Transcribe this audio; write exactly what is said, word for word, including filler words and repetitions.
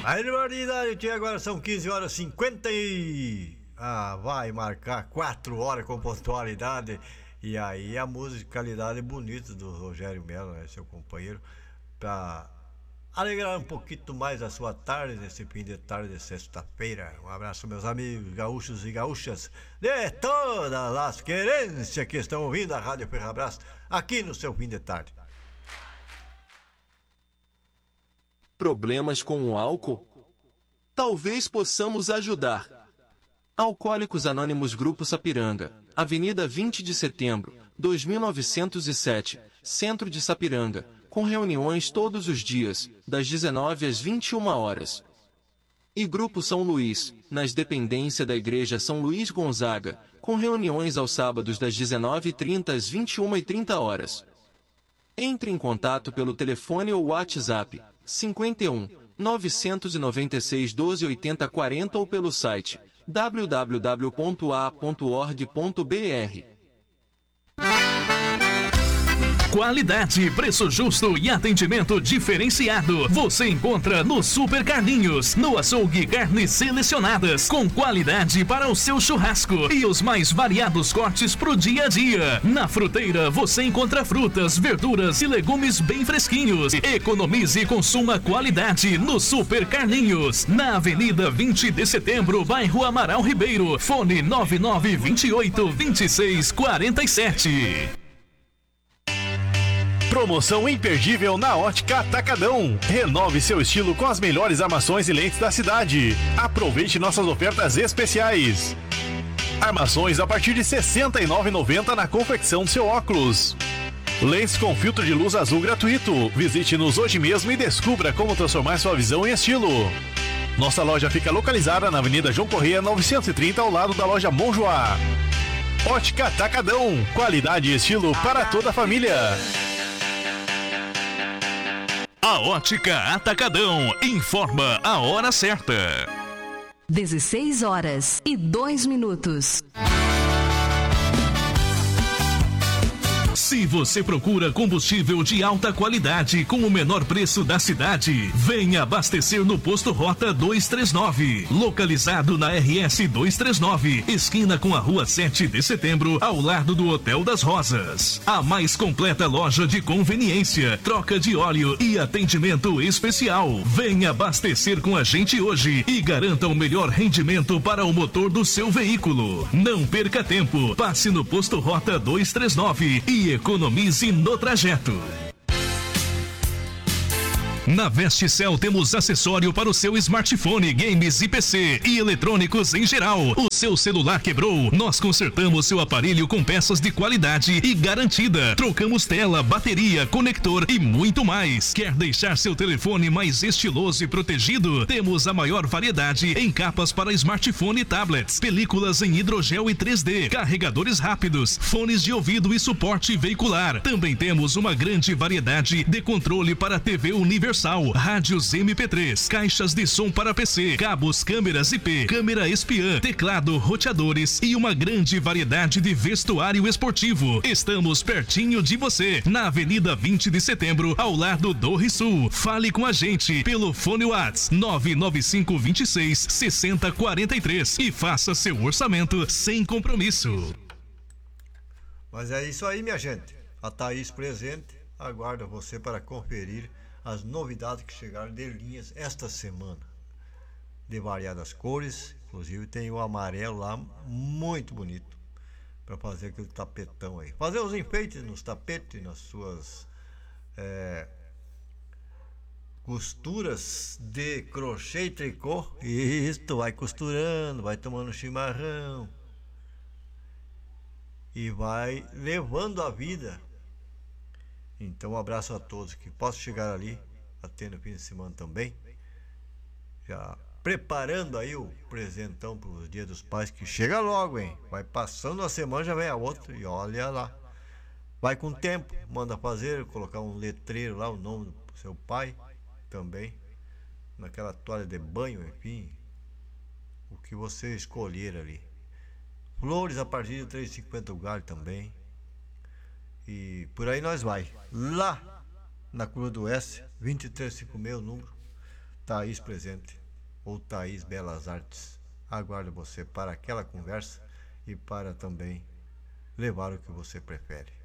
Aí, barbaridade, agora são quinze horas e cinquenta e... Ah, vai marcar quatro horas com pontualidade. E aí a musicalidade bonita do Rogério Melo, né, seu companheiro, pra alegrar um pouquinho mais a sua tarde, nesse fim de tarde de sexta-feira. Um abraço, meus amigos gaúchos e gaúchas de todas as querências que estão ouvindo a Rádio Ferrabras aqui no seu fim de tarde. Problemas com o álcool? Talvez possamos ajudar. Alcoólicos Anônimos Grupo Sapiranga, Avenida vinte de Setembro, dois mil novecentos e sete, Centro de Sapiranga, com reuniões todos os dias, das dezenove às vinte e uma horas. E Grupo São Luís, nas dependências da Igreja São Luís Gonzaga, com reuniões aos sábados das dezenove e trinta às vinte e uma e trinta horas. Entre em contato pelo telefone ou WhatsApp, cinquenta e um, novecentos e noventa e seis, doze, oitenta, quarenta ou pelo site w w w ponto a ponto org ponto b r. Qualidade, preço justo e atendimento diferenciado. Você encontra no Super Carlinhos, no açougue carnes selecionadas, com qualidade para o seu churrasco e os mais variados cortes pro dia a dia. Na Fruteira você encontra frutas, verduras e legumes bem fresquinhos. Economize e consuma qualidade no Super Carlinhos, na Avenida vinte de Setembro, bairro Amaral Ribeiro. Fone nove nove dois oito, dois seis quatro sete. Promoção imperdível na Ótica Atacadão. Renove seu estilo com as melhores armações e lentes da cidade. Aproveite nossas ofertas especiais. Armações a partir de sessenta e nove reais e noventa centavos na confecção do seu óculos. Lentes com filtro de luz azul gratuito. Visite-nos hoje mesmo e descubra como transformar sua visão em estilo. Nossa loja fica localizada na Avenida João Corrêa novecentos e trinta, ao lado da loja Monjoá. Ótica Atacadão. Qualidade e estilo para toda a família. A Ótica Atacadão informa a hora certa. dezesseis horas e dois minutos. Se você procura combustível de alta qualidade com o menor preço da cidade, venha abastecer no Posto Rota duzentos e trinta e nove, localizado na R S duzentos e trinta e nove, esquina com a Rua sete de Setembro, ao lado do Hotel das Rosas. A mais completa loja de conveniência, troca de óleo e atendimento especial. Venha abastecer com a gente hoje e garanta o melhor rendimento para o motor do seu veículo. Não perca tempo, passe no Posto Rota duzentos e trinta e nove e economize no trajeto. Na Vesticel temos acessório para o seu smartphone, games e P C e eletrônicos em geral. O seu celular quebrou? Nós consertamos seu aparelho com peças de qualidade e garantida. Trocamos tela, bateria, conector e muito mais. Quer deixar seu telefone mais estiloso e protegido? Temos a maior variedade em capas para smartphone e tablets, películas em hidrogel e três D, carregadores rápidos, fones de ouvido e suporte veicular. Também temos uma grande variedade de controle para T V universal, rádios M P três, caixas de som para P C, cabos, câmeras I P, câmera espiã, teclado, roteadores e uma grande variedade de vestuário esportivo. Estamos pertinho de você, na Avenida vinte de Setembro, ao lado do Risul. Fale com a gente pelo fone WhatsApp nove nove cinco, dois seis, seis zero quatro três e faça seu orçamento sem compromisso. Mas é isso aí, minha gente. A Thaís presente aguarda você para conferir as novidades que chegaram de linhas esta semana, de variadas cores. Inclusive tem o amarelo lá, muito bonito, para fazer aquele tapetão aí, fazer os enfeites nos tapetes, nas suas é, costuras de crochê e tricô. E isto vai costurando, vai tomando chimarrão e vai levando a vida. Então um abraço a todos que possam chegar ali até no fim de semana também, já preparando aí o presentão para o Dia dos Pais, que chega logo, hein? Vai passando a semana, já vem a outra, e olha lá, vai com tempo. Manda fazer, colocar um letreiro lá, o nome do seu pai também, naquela toalha de banho, enfim, o que você escolher ali. Flores a partir de três reais e cinquenta o galho também. E por aí nós vai. Lá na Cruz do Oeste, vinte e três cinquenta e seis o número. Thaís Presente ou Thaís Belas Artes. Aguardo você para aquela conversa e para também levar o que você prefere.